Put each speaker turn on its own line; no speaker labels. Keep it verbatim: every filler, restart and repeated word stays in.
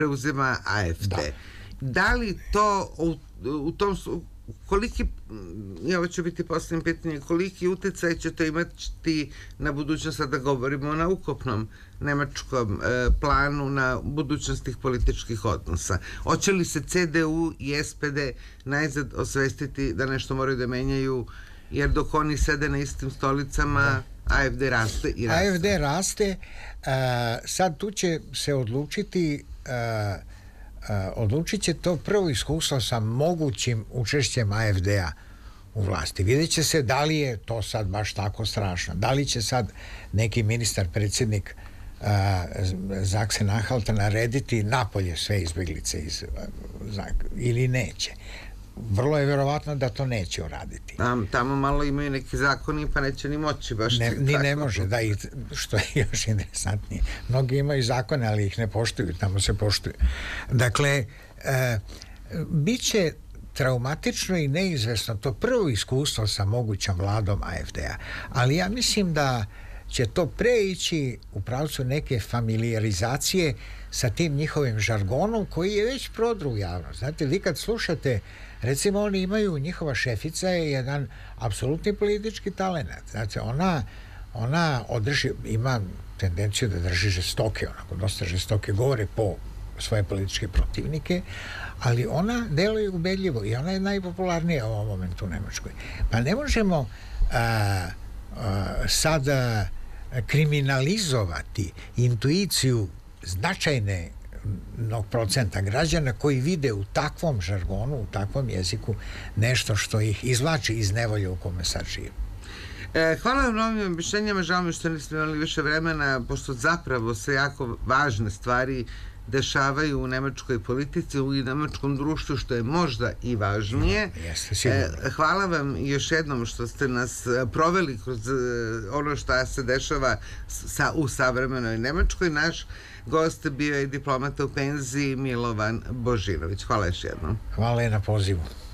preuzima A F D. Da li to u, u tom koliki, ja ovo će biti posljednje pitanje, koliki utjecaj će to imati na budućnost, da govorimo na ukupnom nemačkom e, planu, na budućnost tih političkih odnosa? Hoće li se C D U i S P D najzad osvestiti da nešto moraju da menjaju, jer dok oni sede na istim stolicama, A F D raste i raste?
A F D raste, a, sad tu će se odlučiti a, a, odlučit će to prvo iskustvo sa mogućim učešćem A F D-a u vlasti. Vidjet će se da li je to sad baš tako strašno, da li će sad neki ministar, predsjednik Zaksen-Anhalta narediti napolje sve izbjeglice iz, ili neće. Vrlo je vjerovatno da to neće uraditi.
Tam, tamo malo imaju neki zakoni, pa neće ni moći baš
ne, ni
tako.
Ne može, da, i što je još interesantnije. Mnogi imaju zakone, ali ih ne poštuju, tamo se poštuju. Dakle, e, bit će traumatično i neizvesno to prvo iskustvo sa mogućom vladom A F D-a. Ali ja mislim da će to preići u pravcu neke familijarizacije sa tim njihovim žargonom koji je već prodru javnost. Znate, vi kad slušate, recimo oni imaju, njihova šefica je jedan apsolutni politički talenat. Znate, ona, ona održi, ima tendenciju da drži žestoke, onako dosta žestoke govore po svoje političke protivnike, ali ona deluje ubedljivo i ona je najpopularnija u ovom momentu u Nemačkoj. Pa ne možemo a, a, sada kriminalizovati intuiciju značajnog procenta građana koji vide u takvom žargonu, u takvom jeziku nešto što ih izvlači iz nevolje u kome sad žive.
E, hvala vam na ovim objašnjenjima, žao mi što nismo imali više vremena, pošto zapravo se jako važne stvari dešavaju u nemačkoj politici, u nemačkom društvu, što je možda i važnije.
Jeste, sigurno.
E, hvala vam još jednom što ste nas proveli kroz ono što se dešava sa, u savremenoj Nemačkoj. Naš gost bio je diplomata u penziji Milovan Božinović. Hvala još jednom.
Hvala je na pozivu.